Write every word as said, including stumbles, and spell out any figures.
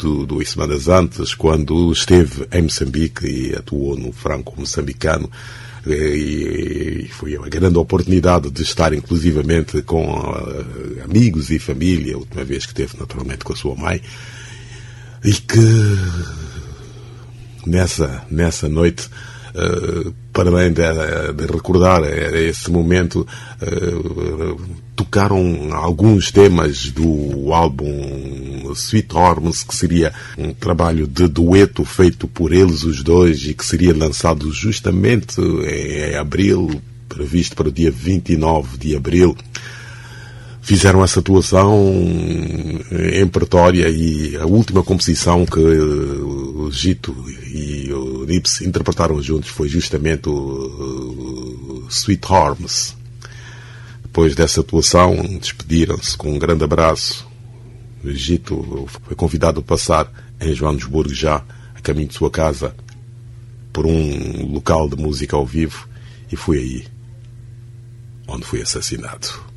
do, duas semanas antes, quando esteve em Moçambique e atuou no franco-moçambicano. E foi uma grande oportunidade de estar inclusivamente com uh, amigos e família, a última vez que esteve naturalmente com a sua mãe, e que nessa, nessa noite, uh, para além de, de recordar esse momento, uh, tocaram alguns temas do álbum Sweet Hormones, que seria um trabalho de dueto feito por eles os dois e que seria lançado justamente em abril, previsto para o dia vinte e nove de abril. Fizeram essa atuação em Pretória e a última composição que o Gito e o Nips interpretaram juntos foi justamente o Sweet Hormones. Depois dessa atuação, despediram-se com um grande abraço. O Gito foi convidado a passar em Joanesburgo, já a caminho de sua casa, por um local de música ao vivo, e foi aí onde foi assassinado.